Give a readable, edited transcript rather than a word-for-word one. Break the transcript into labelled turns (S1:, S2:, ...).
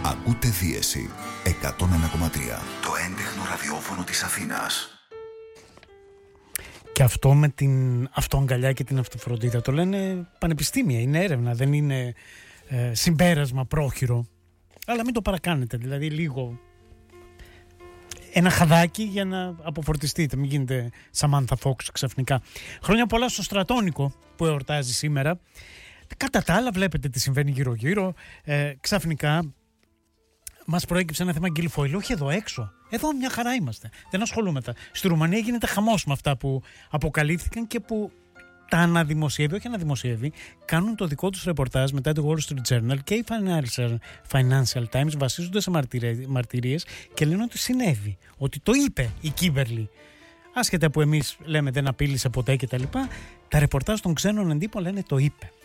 S1: Ακούτε Δίεση 101,3. Το έντεχνο ραδιόφωνο της Αθήνας.
S2: Και αυτό με την αυτοαγκαλιά και την αυτοφροντίδα το λένε πανεπιστήμια, είναι έρευνα, δεν είναι συμπέρασμα πρόχειρο. Αλλά μην το παρακάνετε, δηλαδή λίγο ένα χαδάκι για να αποφορτιστείτε, μην γίνετε Σαμάνθα Φόξ ξαφνικά. Χρόνια πολλά στο Στρατόνικο που εορτάζει σήμερα. Κατά τα άλλα βλέπετε τι συμβαίνει γύρω γύρω. Ξαφνικά μας προέκυψε ένα θέμα γκυλφοϊλ, όχι εδώ έξω. Εδώ μια χαρά είμαστε. Δεν ασχολούμεθα. Στη Ρουμανία γίνεται χαμός με αυτά που αποκαλύφθηκαν και που τα αναδημοσιεύει, όχι αναδημοσιεύει, κάνουν το δικό τους ρεπορτάζ μετά το Wall Street Journal και οι Financial Times βασίζονται σε μαρτυρίες και λένε ότι συνέβη. Ότι το είπε η Κίμπερλι. Άσχετα που εμείς λέμε δεν απείλησε ποτέ κτλ. Τα ρεπορτάζ των ξένων εντύπων λένε το είπε.